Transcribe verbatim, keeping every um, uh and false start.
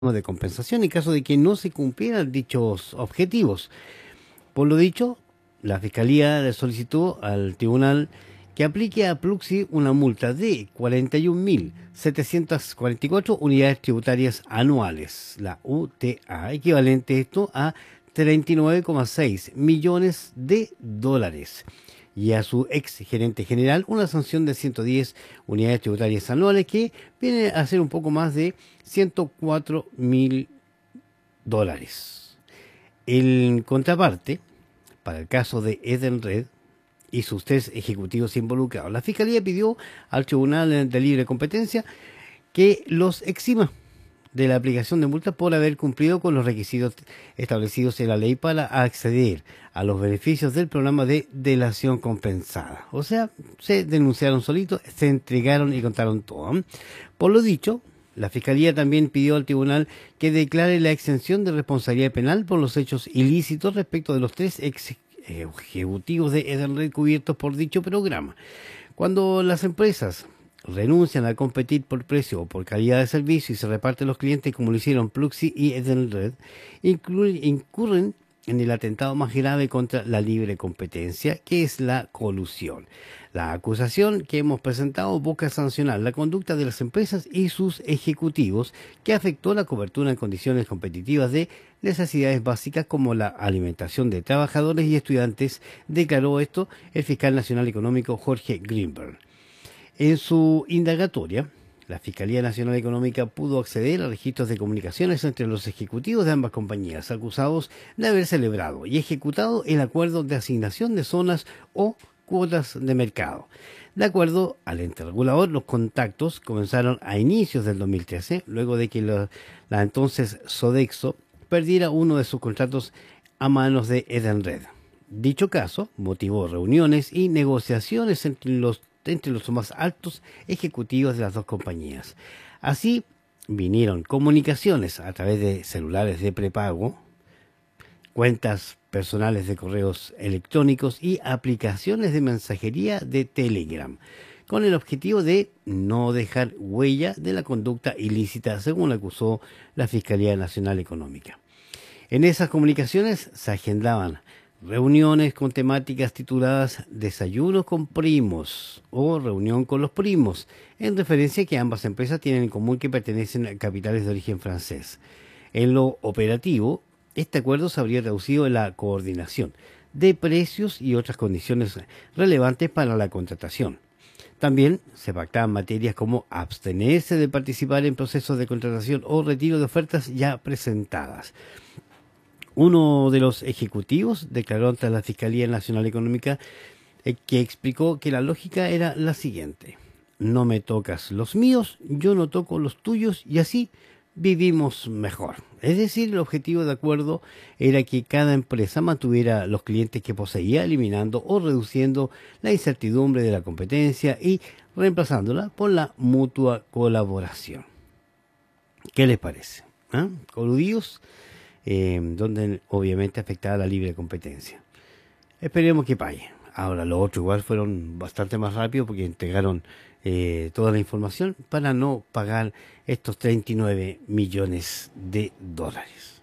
de compensación en caso de que no se cumplieran dichos objetivos. Por lo dicho, la Fiscalía le solicitó al tribunal que aplique a Pluxee una multa de cuarenta y un mil setecientas cuarenta y cuatro unidades tributarias anuales, la U T A, equivalente esto a treinta y nueve coma seis millones de dólares. Y a su ex gerente general una sanción de ciento diez unidades tributarias anuales, que viene a ser un poco más de ciento cuatro mil dólares. En contraparte, para el caso de Edenred y sus tres ejecutivos involucrados, la Fiscalía pidió al Tribunal de Libre Competencia que los exima de la aplicación de multas por haber cumplido con los requisitos establecidos en la ley para acceder a los beneficios del programa de delación compensada. O sea, se denunciaron solitos, se entregaron y contaron todo. Por lo dicho, la Fiscalía también pidió al tribunal que declare la exención de responsabilidad penal por los hechos ilícitos respecto de los tres ex ejecutivos de Edenred cubiertos por dicho programa. Cuando las empresas renuncian a competir por precio o por calidad de servicio y se reparten los clientes como lo hicieron Pluxee y Edenred, incurren en el atentado más grave contra la libre competencia, que es la colusión. La acusación que hemos presentado busca sancionar la conducta de las empresas y sus ejecutivos que afectó la cobertura en condiciones competitivas de necesidades básicas como la alimentación de trabajadores y estudiantes, declaró esto el fiscal nacional económico Jorge Greenberg. En su indagatoria, la Fiscalía Nacional Económica pudo acceder a registros de comunicaciones entre los ejecutivos de ambas compañías, acusados de haber celebrado y ejecutado el acuerdo de asignación de zonas o cuotas de mercado. De acuerdo al ente regulador, los contactos comenzaron a inicios del dos mil trece, luego de que la, la entonces Sodexo perdiera uno de sus contratos a manos de Edenred. Dicho caso motivó reuniones y negociaciones entre los entre los más altos ejecutivos de las dos compañías. Así vinieron comunicaciones a través de celulares de prepago, cuentas personales de correos electrónicos y aplicaciones de mensajería de Telegram, con el objetivo de no dejar huella de la conducta ilícita, según acusó la Fiscalía Nacional Económica. En esas comunicaciones se agendaban reuniones con temáticas tituladas Desayuno con primos o Reunión con los primos, en referencia a que ambas empresas tienen en común que pertenecen a capitales de origen francés. En lo operativo, este acuerdo se habría traducido en la coordinación de precios y otras condiciones relevantes para la contratación. También se pactaban materias como abstenerse de participar en procesos de contratación o retiro de ofertas ya presentadas. Uno de los ejecutivos declaró ante la Fiscalía Nacional Económica eh, que explicó que la lógica era la siguiente: no me tocas los míos, yo no toco los tuyos y así vivimos mejor. Es decir, el objetivo de acuerdo era que cada empresa mantuviera los clientes que poseía, eliminando o reduciendo la incertidumbre de la competencia y reemplazándola por la mutua colaboración. ¿Qué les parece? ¿Ah? Coludidos, eh, donde obviamente afectaba la libre competencia. Esperemos que pague. Ahora, los otros igual fueron bastante más rápidos porque entregaron eh, toda la información para no pagar estos treinta y nueve millones de dólares.